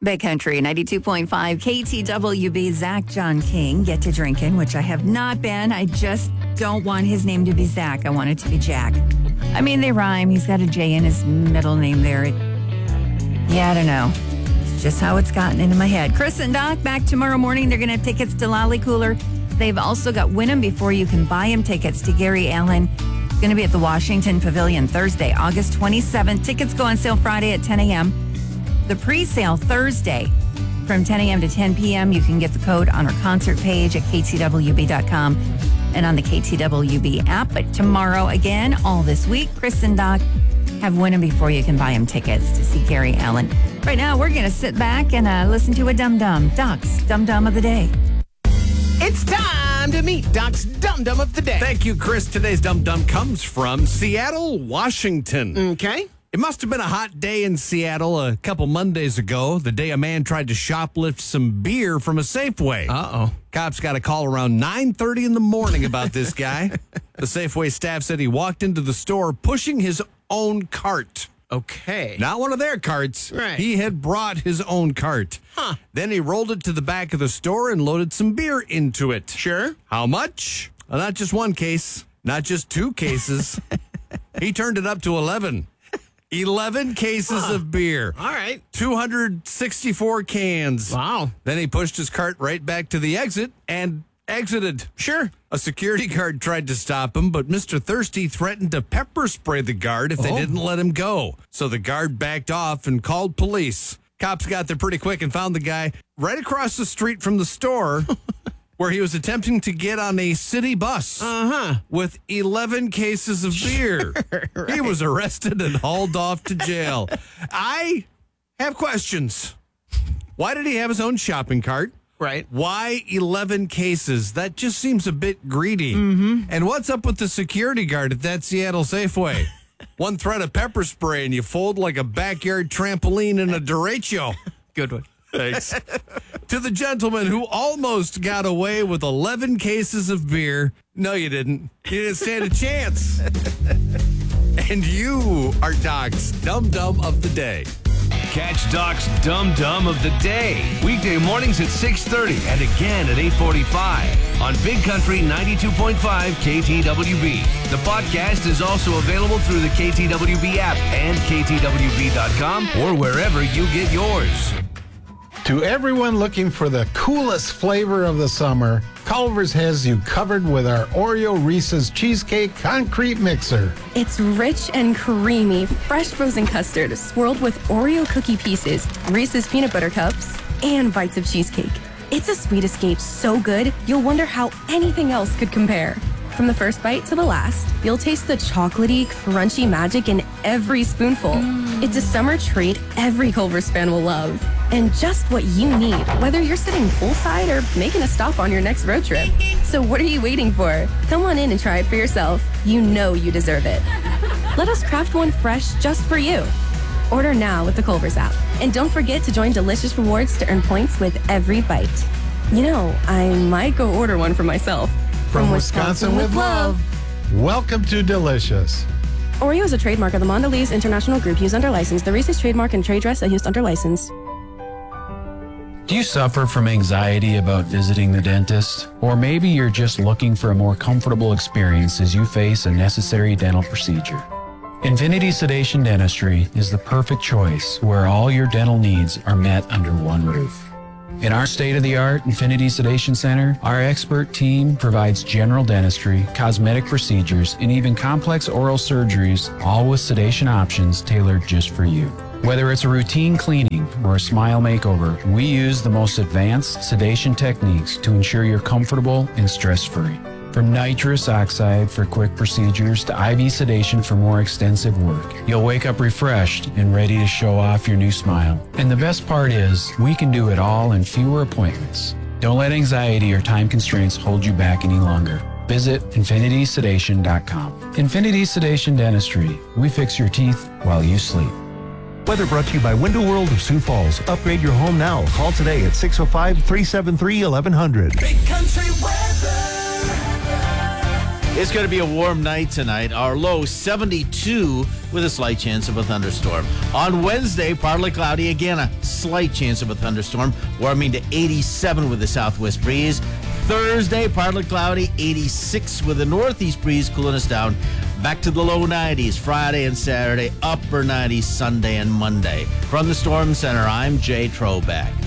Big Country 92.5 KTWB. Zach John King, Get to Drinking, which I have not been. I just don't want his name to be Zach. I want it to be Jack. I mean, they rhyme. He's got a J in his middle name there. I don't know. It's just how it's gotten into my head. Chris and Doc back tomorrow morning. They're going to have tickets to Lolly Cooler. They've also got Win 'em Before You Can Buy 'em tickets to Gary Allen. It's going to be at the Washington Pavilion Thursday, August 27th. Tickets go on sale Friday at 10 a.m. The pre-sale Thursday from 10 a.m. to 10 p.m. You can get the code on our concert page at ktwb.com and on the KTWB app. But tomorrow, again, all this week, Chris and Doc have Win 'em Before You Can Buy 'em tickets to see Gary Allen. Right now, we're going to sit back and listen to a dum-dum. Doc's Dum-Dum of the Day. It's time to meet Doc's Dum-Dum of the Day. Thank you, Chris. Today's Dum-Dum comes from Seattle, Washington. Okay. It must have been a hot day in Seattle a couple Mondays ago, the day a man tried to shoplift some beer from a Safeway. Uh-oh. Cops got a call around 9:30 in the morning about this guy. The Safeway staff said he walked into the store pushing his own cart. Okay. Not one of their carts. Right. He had brought his own cart. Huh. Then he rolled it to the back of the store and loaded some beer into it. Sure. How much? Well, not just one case, not just two cases. He turned it up to 11. 11 cases of beer. All right. 264 cans. Wow. Then he pushed his cart right back to the exit and exited. Sure. A security guard tried to stop him, but Mr. Thirsty threatened to pepper spray the guard if they didn't let him go. So the guard backed off and called police. Cops got there pretty quick and found the guy right across the street from the store where he was attempting to get on a city bus with 11 cases of beer. Right. He was arrested and hauled off to jail. I have questions. Why did he have his own shopping cart? Right. Why 11 cases? That just seems a bit greedy. Mm-hmm. And what's up with the security guard at that Seattle Safeway? One thread of pepper spray and you fold like a backyard trampoline in a derecho. Good one. Thanks. To the gentleman who almost got away with 11 cases of beer. No, you didn't. You didn't stand a chance. And you are Doc's Dum-Dum of the Day. Catch Doc's Dum-Dum of the Day. Weekday mornings at 6:30 and again at 8:45 on Big Country 92.5 KTWB. The podcast is also available through the KTWB app and KTWB.com or wherever you get yours. To everyone looking for the coolest flavor of the summer, Culver's has you covered with our Oreo Reese's Cheesecake Concrete Mixer. It's rich and creamy, fresh frozen custard swirled with Oreo cookie pieces, Reese's peanut butter cups, and bites of cheesecake. It's a sweet escape so good, you'll wonder how anything else could compare. From the first bite to the last, you'll taste the chocolatey, crunchy magic in every spoonful. It's a summer treat every Culver's fan will love. And just what you need, whether you're sitting poolside or making a stop on your next road trip. So what are you waiting for? Come on in and try it for yourself. You know you deserve it. Let us craft one fresh just for you. Order now with the Culver's app. And don't forget to join Delicious Rewards to earn points with every bite. You know, I might go order one for myself. From Wisconsin with love. Welcome to Delicious. Oreo is a trademark of the Mondelez International Group used under license. The Reese's trademark and trade dress are used under license. Do you suffer from anxiety about visiting the dentist? Or maybe you're just looking for a more comfortable experience as you face a necessary dental procedure. Infinity Sedation Dentistry is the perfect choice where all your dental needs are met under one roof. In our state-of-the-art Infinity Sedation Center, our expert team provides general dentistry, cosmetic procedures, and even complex oral surgeries, all with sedation options tailored just for you. Whether it's a routine cleaning or a smile makeover, we use the most advanced sedation techniques to ensure you're comfortable and stress-free. From nitrous oxide for quick procedures to IV sedation for more extensive work, you'll wake up refreshed and ready to show off your new smile. And the best part is, we can do it all in fewer appointments. Don't let anxiety or time constraints hold you back any longer. Visit infinitysedation.com. Infinity Sedation Dentistry. We fix your teeth while you sleep. Weather brought to you by Window World of Sioux Falls. Upgrade your home now. Call today at 605-373-1100. Big Country weather. It's going to be a warm night tonight. Our low 72 with a slight chance of a thunderstorm. On Wednesday, partly cloudy. Again, a slight chance of a thunderstorm. Warming to 87 with a southwest breeze. Thursday, partly cloudy. 86 with a northeast breeze cooling us down. Back to the low 90s Friday and Saturday. Upper 90s Sunday and Monday. From the Storm Center, I'm Jay Trobeck.